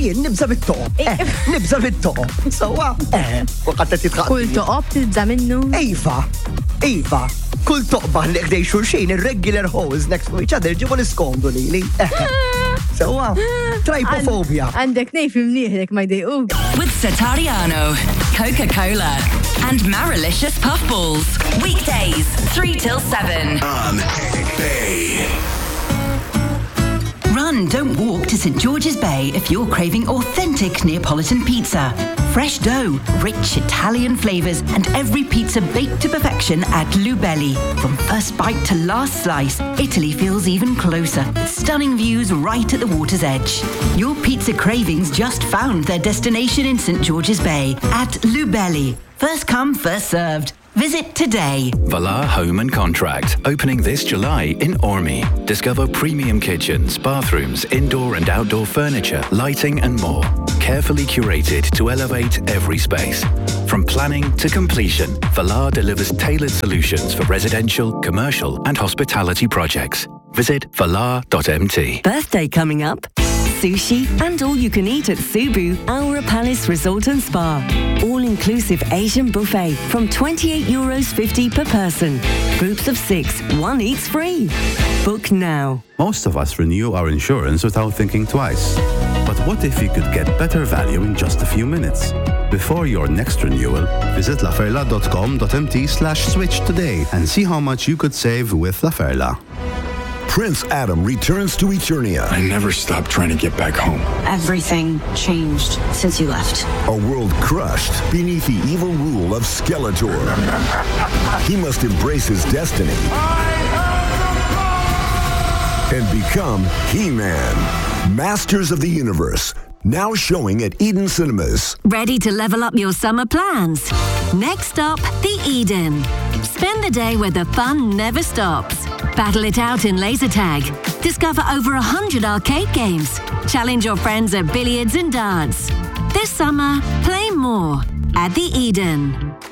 jien nibża bit-toqob. Nibża bit-toqob. Sewwa, u qatta titħaq. Kull toqob tibża minnu? Iva. Kull toqba li qdej xulxin ir-regular holes next to each other ġibu l-iskomdu lili. Sewwa, trypophobia. Għandek nejf imnieħlek ma jdejquk. With Satariano, Coca-Cola, and Marilicious Puffballs. Weekdays, 3 till 7. On Bay. Run, don't walk to St. George's Bay if you're craving authentic Neapolitan pizza. Fresh dough, rich Italian flavours, and every pizza baked to perfection at Lubelli. From first bite to last slice, Italy feels even closer. Stunning views right at the water's edge. Your pizza cravings just found their destination in St. George's Bay at Lubelli. First come, first served. Visit today. Valar Home and Contract, opening this July in Ormy. Discover premium kitchens, bathrooms, indoor and outdoor furniture, lighting and more. Carefully curated to elevate every space. From planning to completion, Valar delivers tailored solutions for residential, commercial and hospitality projects. Visit valar.mt. Birthday coming up? Sushi and all you can eat at Subu, Aura Palace Resort and Spa. All-inclusive Asian buffet from €28.50 per person. Groups of 6, 1 eats free. Book now. Most of us renew our insurance without thinking twice. But what if you could get better value in just a few minutes? Before your next renewal, visit laferla.com.mt/switch today and see how much you could save with Laferla. Prince Adam returns to Eternia. I never stopped trying to get back home. Everything changed since you left. A world crushed beneath the evil rule of Skeletor. He must embrace his destiny and become He-Man. Masters of the Universe. Now showing at Eden Cinemas. Ready to level up your summer plans? Next up, the Eden. Spend the day where the fun never stops. Battle it out in laser tag. Discover over 100 arcade games. Challenge your friends at billiards and darts. This summer, play more at the Eden.